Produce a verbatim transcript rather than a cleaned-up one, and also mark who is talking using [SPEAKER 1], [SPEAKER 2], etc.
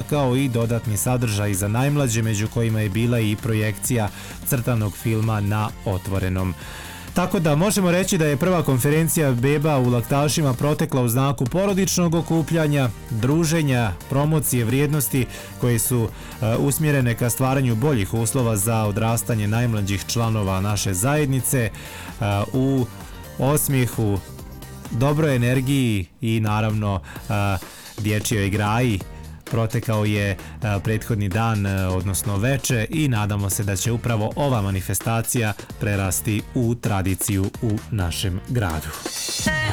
[SPEAKER 1] kao i dodatni sadržaj za najmlađe, među kojima je bila i projekcija crtanog filma na otvorenom. Tako da možemo reći da je prva konferencija beba u Laktašima protekla u znaku porodičnog okupljanja, druženja, promocije vrijednosti koje su uh, usmjerene ka stvaranju boljih uslova za odrastanje najmlađih članova naše zajednice uh, u osmijehu, dobroj energiji i naravno uh, dječjoj graji. Protekao je prethodni dan, odnosno veče, i nadamo se da će upravo ova manifestacija prerasti u tradiciju u našem gradu.